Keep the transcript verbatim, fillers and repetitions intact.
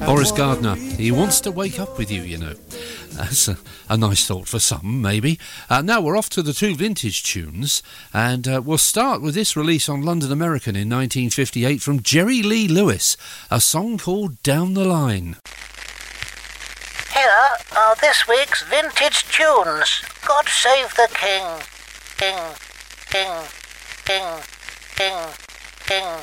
Boris Gardner, he wants to wake up with you, you know. That's a, a nice thought for some, maybe. Uh, now we're off to the two vintage tunes, and uh, we'll start with this release on London American in nineteen fifty-eight from Jerry Lee Lewis, a song called Down the Line. Here are this week's vintage tunes. God save the King. King, King, King, King, King.